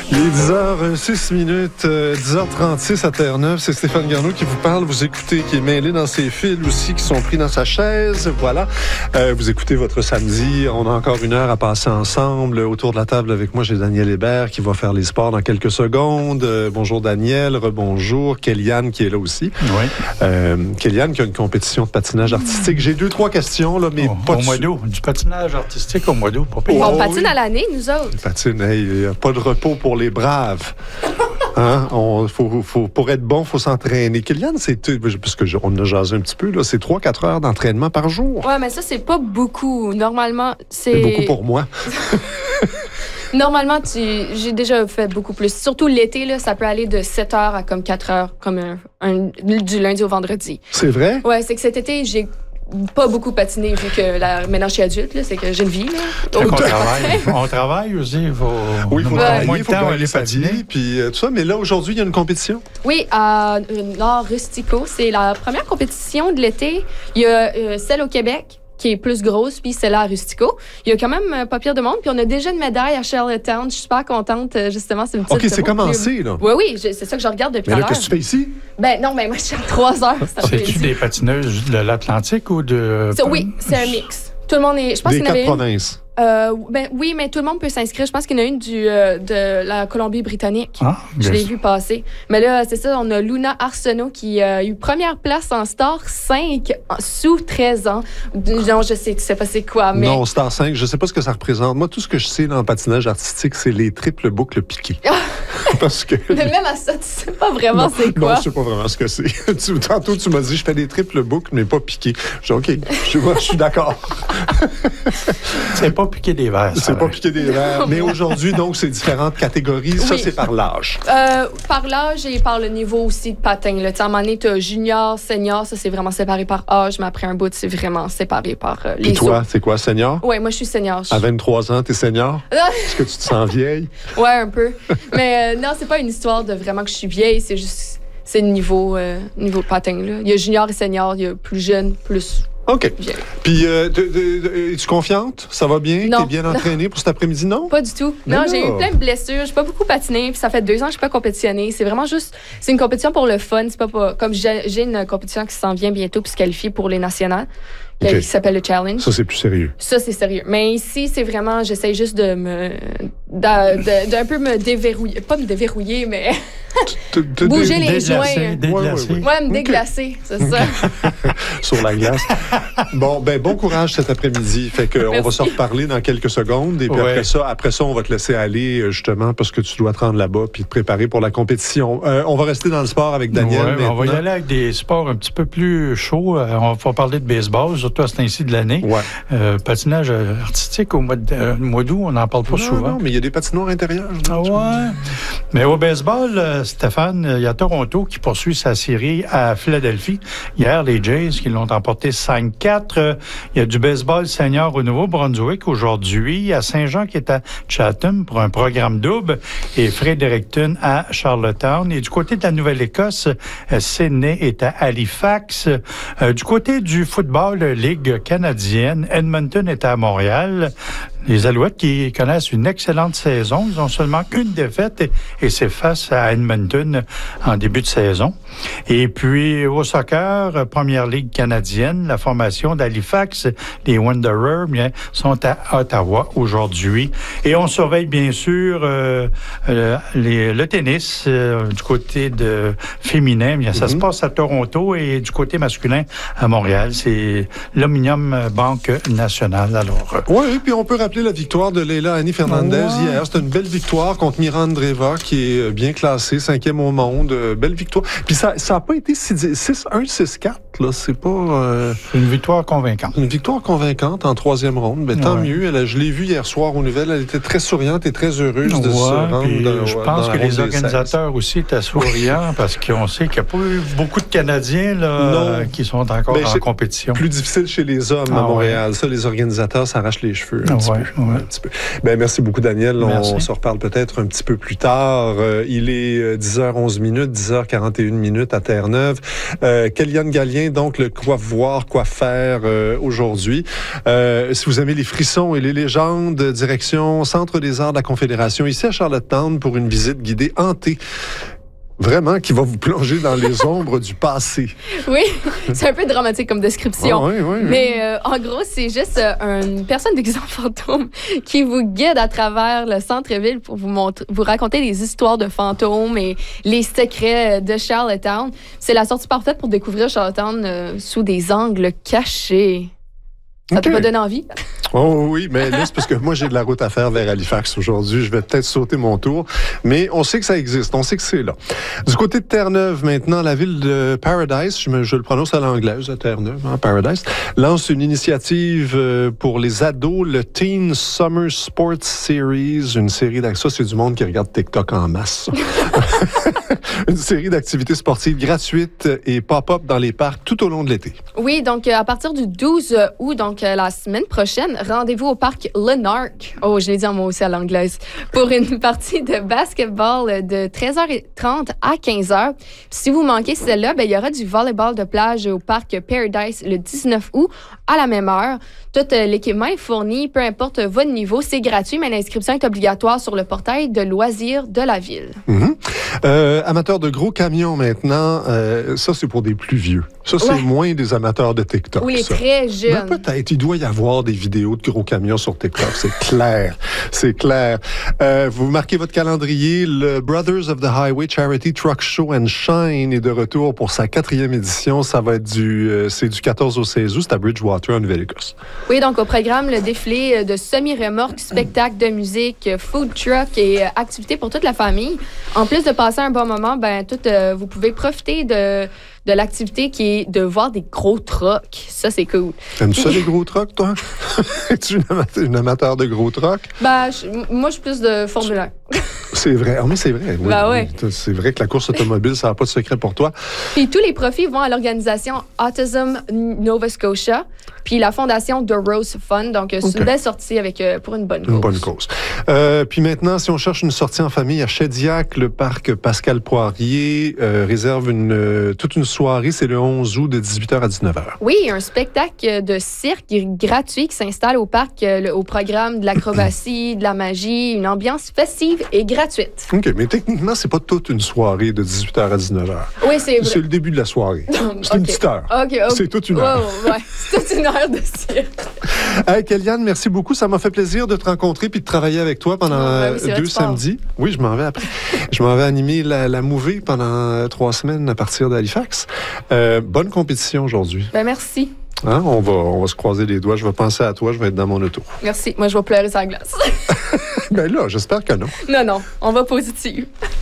Il est 10h06, 10h36 à Terre-Neuve. C'est Stéphane Garneau qui vous parle. Vous écoutez, qui est mêlé dans ses fils aussi, qui sont pris dans sa chaise. Voilà. Vous écoutez votre samedi. On a encore une heure à passer ensemble. Autour de la table avec moi, j'ai Daniel Hébert qui va faire les sports dans quelques secondes. Bonjour Daniel, rebonjour. Kellyanne qui est là aussi. Oui. Kellyanne qui a une compétition de patinage artistique. J'ai 2-3 questions, là, mais pas au mois d'août. Du patinage artistique au mois d'août. On patine à l'année, nous autres. On patine, il n'y a pas de repos pour les braves. Hein? Pour être bon, il faut s'entraîner. Kellyanne, parce qu'on a jasé un petit peu, là, c'est 3-4 heures d'entraînement par jour. Ouais, mais ça, c'est pas beaucoup. Normalement, c'est beaucoup pour moi. Normalement, j'ai déjà fait beaucoup plus. Surtout l'été, là, ça peut aller de 7 heures à comme 4 heures, comme du lundi au vendredi. C'est vrai? Ouais, c'est que cet été, j'ai pas beaucoup patiné vu que maintenant je suis adulte, là, c'est que j'ai une vie. Là. On travaille aussi. Oui, il faut travailler, il faut aller patiner. Puis tout ça. Mais là, aujourd'hui, il y a une compétition? Oui, à Nord Rustico. C'est la première compétition de l'été. Il y a celle au Québec, qui est plus grosse, puis celle-là à Rustico. Il y a quand même pas pire de monde, puis on a déjà une médaille à Charlottetown. Je suis super contente, justement. C'est une petite OK, c'est commencé, là. Oui, c'est ça que je regarde depuis Mais là, qu'est-ce que tu fais ici? Ben non, moi, je suis à 3 heures. C'est-tu des patineuses de l'Atlantique ou de... Oui, c'est un mix. Tout le monde est... Je pense des qu'il y en avait 4 provinces. Oui, mais tout le monde peut s'inscrire. Je pense qu'il y en a une de la Colombie-Britannique. Ah, je l'ai vu passer. Mais là, c'est ça, on a Luna Arsenault qui a eu première place en Star 5 sous 13 ans. Non, tu sais pas c'est quoi, mais... Non, Star 5, je sais pas ce que ça représente. Moi, tout ce que je sais dans le patinage artistique, c'est les triples boucles piquées. Parce que... Mais même à ça, tu sais pas vraiment c'est quoi. Non, je sais pas vraiment ce que c'est. Tantôt, tu m'as dit, je fais des triples boucles, mais pas piquées. Je dis, OK, je suis d'accord. C'est pas piquer des verres. C'est pas piquer des verres. Mais aujourd'hui, donc, c'est différentes catégories. Oui. Ça, c'est par l'âge. Par l'âge et par le niveau aussi de patin. Là. À un moment donné, tu as junior, senior, ça, c'est vraiment séparé par âge, mais après un bout, c'est vraiment séparé par les sauts. Et toi, c'est quoi, senior? Oui, moi, je suis senior. À 23 ans, t'es senior? Est-ce que tu te sens vieille? Ouais, un peu. Mais non, c'est pas une histoire de vraiment que je suis vieille, c'est juste... C'est le niveau patin. Là. Il y a junior et senior, il y a plus jeune, plus... OK. Puis, es-tu confiante? Ça va bien? Non. T'es bien entraînée pour cet après-midi? Non? Pas du tout. Non, j'ai eu plein de blessures. J'ai pas beaucoup patiné. Puis ça fait 2 ans que je n'ai pas compétitionné. C'est vraiment juste... C'est une compétition pour le fun. C'est pas comme j'ai une compétition qui s'en vient bientôt puis se qualifie pour les nationales. Qui s'appelle le Challenge. Ça, c'est plus sérieux. Ça, c'est sérieux. Mais ici, c'est vraiment... J'essaie juste d'un peu me déverrouiller. Pas me déverrouiller, mais... bouger les joints. Ouais, me déglacer, c'est ça. Sur la glace. Bon courage cet après-midi. Fait que on va se reparler dans quelques secondes. Et puis après ça, on va te laisser aller, justement, parce que tu dois te rendre là-bas puis te préparer pour la compétition. On va rester dans le sport avec Daniel. On va y aller avec des sports un petit peu plus chauds. On va parler de baseball, surtout à ce temps-ci de l'année. Ouais. Patinage artistique au mois d'août, on n'en parle pas souvent. Non, mais il y a des patinoires intérieures. Ouais. Mais au baseball, Stéphane, il y a Toronto qui poursuit sa série à Philadelphie. Hier, les Jays qui l'ont emporté 5-4. Il y a du baseball senior au Nouveau-Brunswick aujourd'hui. À Saint-Jean qui est à Chatham pour un programme double et Fredericton à Charlottetown. Et du côté de la Nouvelle-Écosse, Sydney est à Halifax. Du côté du football, Ligue canadienne, Edmonton est à Montréal. Les Alouettes qui connaissent une excellente saison. Ils ont seulement une défaite et c'est face à Edmonton en début de saison. Et puis, au soccer, Première Ligue canadienne, la formation d'Halifax, les Wanderers, sont à Ottawa aujourd'hui. Et on surveille bien sûr le tennis du côté de féminin. Ça se passe à Toronto et du côté masculin à Montréal. C'est l'Omnium Banque Nationale. Alors, oui, puis on peut rappeler la victoire de Leila Annie Fernandez hier. C'était une belle victoire contre Miranda Andreeva, qui est bien classée, 5e au monde. Belle victoire. Puis ça n'a pas été 6-1, 6-4. Là. C'est pas... Une victoire convaincante. Une victoire convaincante en 3e ronde. Mais tant mieux. Je l'ai vue hier soir aux nouvelles. Elle était très souriante et très heureuse de se rendre. Je pense que les organisateurs aussi étaient souriants parce qu'on sait qu'il n'y a pas eu beaucoup de Canadiens là, qui sont encore en compétition. Plus difficile chez les hommes à Montréal. Ça, les organisateurs s'arrachent les cheveux un petit Ouais. Un petit peu. Ben, merci beaucoup, Daniel. Merci. On se reparle peut-être un petit peu plus tard. Il est 10h11 minutes, 10h41 minutes à Terre-Neuve. Kéliane Gallien, donc, le quoi voir, quoi faire aujourd'hui. Si vous aimez les frissons et les légendes, direction Centre des Arts de la Confédération, ici à Charlottetown, pour une visite guidée hantée. Vraiment, qui va vous plonger dans les ombres du passé. Oui, c'est un peu dramatique comme description. Ah, oui. Mais en gros, c'est juste une personne déguisée en fantôme qui vous guide à travers le centre-ville pour vous raconter des histoires de fantômes et les secrets de Charlottetown. C'est la sortie parfaite pour découvrir Charlottetown sous des angles cachés. Ça t'a pas donné envie? Oh oui, mais là, c'est parce que moi, j'ai de la route à faire vers Halifax aujourd'hui. Je vais peut-être sauter mon tour, mais on sait que ça existe, on sait que c'est là. Du côté de Terre-Neuve, maintenant, la ville de Paradise, je le prononce à l'anglaise, à Terre-Neuve, Paradise, lance une initiative pour les ados, le Teen Summer Sports Series, une série d'activités. Ça, c'est du monde qui regarde TikTok en masse. Une série d'activités sportives gratuites et pop-up dans les parcs tout au long de l'été. Oui, donc à partir du 12 août, donc la semaine prochaine, rendez-vous au parc Lanark. Oh, je l'ai dit en mot aussi à l'anglaise. Pour une partie de basketball de 13h30 à 15h. Si vous manquez celle-là, il y aura du volleyball de plage au parc Paradise le 19 août à la même heure. Tout l'équipement est fourni, peu importe votre niveau. C'est gratuit, mais l'inscription est obligatoire sur le portail de loisirs de la ville. Amateurs de gros camions maintenant, ça c'est pour des plus vieux. Ça c'est moins des amateurs de TikTok. Ou les très jeunes. Mais peut-être, il doit y avoir des vidéos de gros camions sur TikTok, c'est clair. C'est clair. Vous marquez votre calendrier, le Brothers of the Highway Charity Truck Show and Shine est de retour pour sa 4e édition. Ça va être c'est du 14 au 16 août, c'est à Bridgewater, en Nouvelle-Écosse. Oui, donc au programme, le défilé de semi-remorques, spectacles de musique, food truck et activités pour toute la famille. En plus de passer un bon moment, vous pouvez profiter de l'activité qui est de voir des gros trucks. Ça, c'est cool. Aimes-tu ça, les gros trucks, toi? Es-tu une amateur de gros trucks? Moi, je suis plus de Formule 1. C'est vrai. Ah, mais c'est vrai. Oui, ouais. C'est vrai que la course automobile, ça n'a pas de secret pour toi. Puis tous les profits vont à l'organisation Autism Nova Scotia, puis la fondation The Rose Fund. Donc, c'est une belle sortie pour une bonne cause. Une bonne cause. Puis maintenant, si on cherche une sortie en famille à Shediac, le parc Pascal Poirier réserve toute une soirée. C'est le 11 août de 18h à 19h. Oui, un spectacle de cirque gratuit qui s'installe au parc au programme de l'acrobatie, de la magie, une ambiance festive et gratuite. OK, mais techniquement, c'est pas toute une soirée de 18h à 19h. Oui, c'est vrai. C'est le début de la soirée. C'est une petite heure. OK. C'est toute une heure. Ouais, c'est toute une heure de cirque. Hey, Kéliane, merci beaucoup. Ça m'a fait plaisir de te rencontrer puis de travailler avec toi pendant 2 samedis. Oui, je m'en vais après. Je m'en vais animer la Mouvée pendant 3 semaines à partir d'Halifax. Bonne compétition aujourd'hui. Merci. Hein? On va se croiser les doigts. Je vais penser à toi. Je vais être dans mon auto. Merci. Moi, je vais pleurer sur la glace. Ben là, j'espère que non. Non. On va positive.